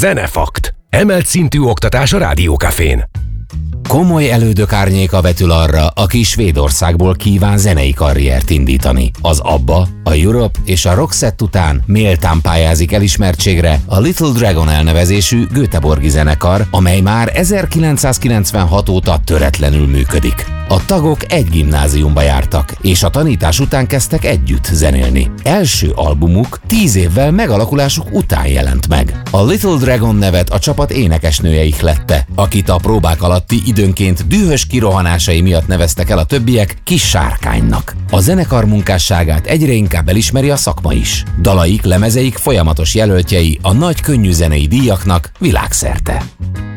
Zenefakt. Emelt szintű oktatás a Rádiókafén. Komoly elődök árnyéka vetül arra, aki Svédországból kíván zenei karriert indítani. Az ABBA, a Europe és a Roxette után méltán pályázik elismertségre a Little Dragon elnevezésű göteborgi zenekar, amely már 1996 óta töretlenül működik. A tagok egy gimnáziumba jártak, és a tanítás után kezdtek együtt zenélni. Első albumuk 10 évvel megalakulásuk után jelent meg. A Little Dragon nevet a csapat énekesnője ihlette, akit a próbák alatti időnként dühös kirohanásai miatt neveztek el a többiek Kis Sárkánynak. A zenekar munkásságát egyre inkább elismeri a szakma is. Dalaik, lemezeik folyamatos jelöltjei a nagy könnyű zenei díjaknak világszerte.